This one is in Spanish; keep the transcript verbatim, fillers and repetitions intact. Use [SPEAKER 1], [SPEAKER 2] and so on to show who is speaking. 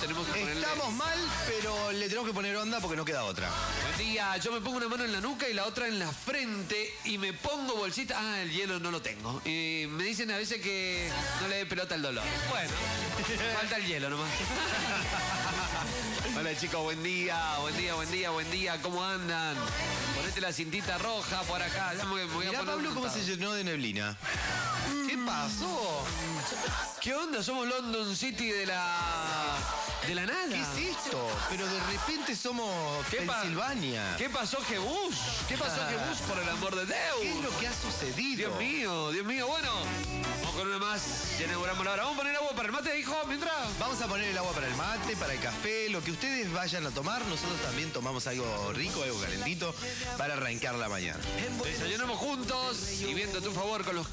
[SPEAKER 1] tenemos que ponerle...
[SPEAKER 2] Estamos mal, pero le tenemos que poner onda porque no queda otra.
[SPEAKER 1] Buen día, yo me pongo una mano en la nuca y la otra en la frente y me pongo bolsita. Ah, el hielo no lo tengo. Y me dicen a veces que no le dé pelota el dolor. Bueno, falta el hielo nomás. Hola chicos, buen día, buen día, buen día, buen día. ¿Cómo andan? Ponete la cintita roja por acá. Ya me voy a
[SPEAKER 2] Mirá,
[SPEAKER 1] poner
[SPEAKER 2] Pablo,
[SPEAKER 1] un
[SPEAKER 2] cómo se
[SPEAKER 1] montado.
[SPEAKER 2] llenó de neblina. ¿Qué pasó?
[SPEAKER 1] ¿Qué onda? Somos London City de la... de la nada.
[SPEAKER 2] ¿Qué es esto? Pero de repente somos
[SPEAKER 1] ¿Qué pa-
[SPEAKER 2] Pensilvania.
[SPEAKER 1] ¿Qué pasó, Jebus? ¿Qué pasó, Jebus, por el amor de Dios?
[SPEAKER 2] ¿Qué es lo que ha sucedido?
[SPEAKER 1] Dios mío, Dios mío. Bueno, vamos con una más. Ya inauguramos la hora. Vamos a poner agua para el mate, hijo, mientras...
[SPEAKER 2] Vamos a poner el agua para el mate, para el café, lo que ustedes vayan a tomar. Nosotros también tomamos algo rico, algo calentito, para arrancar la mañana.
[SPEAKER 1] Desayunamos juntos y viendo tu favor con los